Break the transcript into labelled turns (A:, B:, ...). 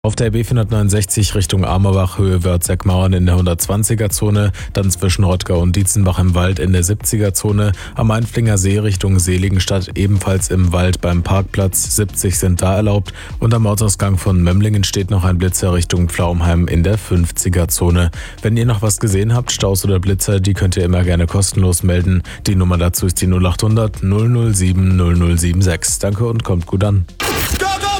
A: Auf der B469 Richtung Amerbach, Höhe Wörtheck-Mauern in der 120er-Zone, dann zwischen Rottgau und Dietzenbach im Wald in der 70er-Zone, am Einflinger See Richtung Seligenstadt ebenfalls im Wald beim Parkplatz, 70 sind da erlaubt, und am Ortsausgang von Memlingen steht noch ein Blitzer Richtung Pflaumheim in der 50er-Zone. Wenn ihr noch was gesehen habt, Staus oder Blitzer, die könnt ihr immer gerne kostenlos melden. Die Nummer dazu ist die 0800 007 0076. Danke und kommt gut an.
B: Go, go!